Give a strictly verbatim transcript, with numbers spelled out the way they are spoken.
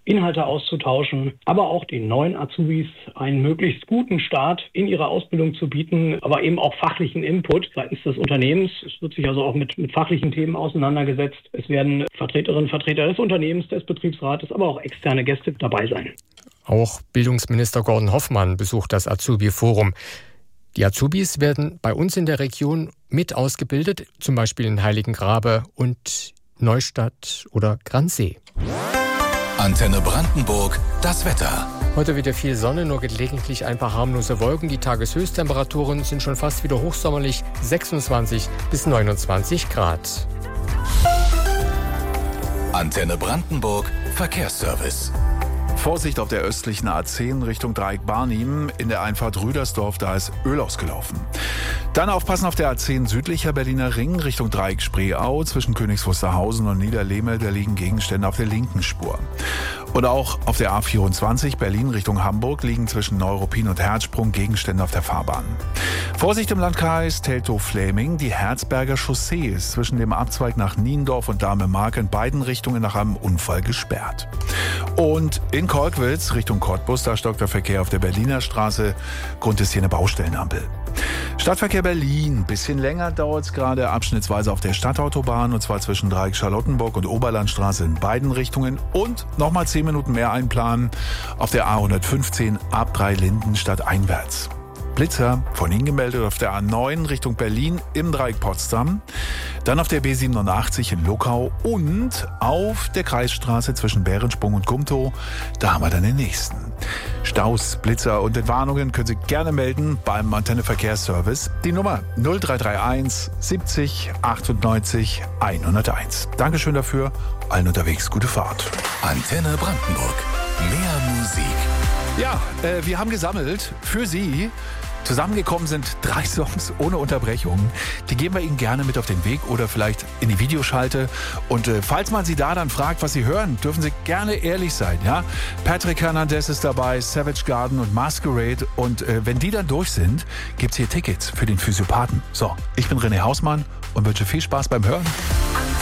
Inhalte auszutauschen, aber auch den neuen Azubis einen möglichst guten Start in ihre Ausbildung zu bieten, aber eben auch fachlichen Input seitens des Unternehmens. Es wird sich also auch mit, mit fachlichen Themen auseinandergesetzt. Es werden Vertreterinnen und Vertreter des Unternehmens, des Betriebsrates, aber auch externe Gäste dabei sein. Auch Bildungsminister Gordon Hoffmann besucht das Azubi-Forum. Die Azubis werden bei uns in der Region mit ausgebildet, zum Beispiel in Heiligengrabe und Neustadt oder Gransee. Antenne Brandenburg, das Wetter. Heute wieder viel Sonne, nur gelegentlich ein paar harmlose Wolken. Die Tageshöchsttemperaturen sind schon fast wieder hochsommerlich, sechsundzwanzig bis neunundzwanzig Grad. Antenne Brandenburg, Verkehrsservice. Vorsicht auf der östlichen A zehn Richtung Dreieck Barnim. In der Einfahrt Rüdersdorf, da ist Öl ausgelaufen. Dann aufpassen auf der A zehn südlicher Berliner Ring Richtung Dreieck Spreeau. Zwischen Königs Wusterhausen und Niederlehme, da liegen Gegenstände auf der linken Spur. Und auch auf der A vierundzwanzig Berlin Richtung Hamburg liegen zwischen Neuruppin und Herzsprung Gegenstände auf der Fahrbahn. Vorsicht im Landkreis Teltow-Fläming. Die Herzberger Chaussee ist zwischen dem Abzweig nach Niendorf und Dahme-Mark in beiden Richtungen nach einem Unfall gesperrt. Und in Kolkwitz Richtung Cottbus, da stockt der Verkehr auf der Berliner Straße. Grund ist hier eine Baustellenampel. Stadtverkehr Berlin. Bisschen länger dauert es gerade abschnittsweise auf der Stadtautobahn, und zwar zwischen Dreieck Charlottenburg und Oberlandstraße in beiden Richtungen. Und nochmal zehn Minuten mehr einplanen auf der A hundertfünfzehn ab Dreilinden stadteinwärts. Blitzer, von Ihnen gemeldet auf der A neun Richtung Berlin im Dreieck Potsdam, dann auf der B siebenundachtzig in Luckau und auf der Kreisstraße zwischen Bärensprung und Gumtow. Da haben wir dann den nächsten. Staus, Blitzer und Entwarnungen können Sie gerne melden beim Antenne Verkehrsservice. Die Nummer null drei drei eins siebzig achtundneunzig hunderteins. Dankeschön dafür. Allen unterwegs gute Fahrt. Antenne Brandenburg. Mehr Musik. Ja, äh, wir haben gesammelt für Sie. Zusammengekommen sind drei Songs ohne Unterbrechung. Die geben wir Ihnen gerne mit auf den Weg oder vielleicht in die Videoschalte. Und äh, falls man Sie da dann fragt, was Sie hören, dürfen Sie gerne ehrlich sein. Ja? Patrick Hernandez ist dabei, Savage Garden und Masquerade. Und äh, wenn die dann durch sind, gibt's hier Tickets für den Physiopathen. So, ich bin René Hausmann und wünsche viel Spaß beim Hören.